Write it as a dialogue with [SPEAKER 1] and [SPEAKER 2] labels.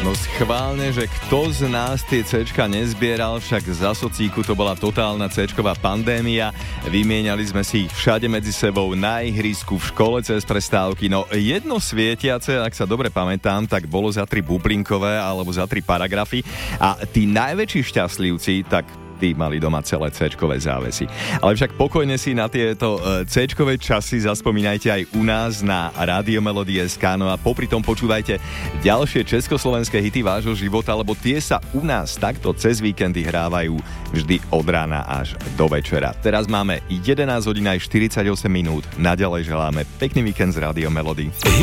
[SPEAKER 1] No schválne, že kto z nás tie C-čka nezbieral, však za socíku to bola totálna C-čková pandémia. Vymieniali sme si ich všade medzi sebou, na ihrisku, v škole cez prestávky. No jedno svietiace, ak sa dobre pamätám, tak bolo za 3 bublinkové alebo za 3 paragrafy. A tí najväčší šťastlivci, tak tí mali doma celé C-čkové závesy. Ale však pokojne si na tieto C-čkové časy zaspomínajte aj u nás na Rádio Melody.sk. No a popri tom počúvajte ďalšie československé hity vášho života, lebo tie sa u nás takto cez víkendy hrávajú vždy od rána až do večera. Teraz máme 11 hodín aj 48 minút. Naďalej želáme pekný víkend z Rádio Melody.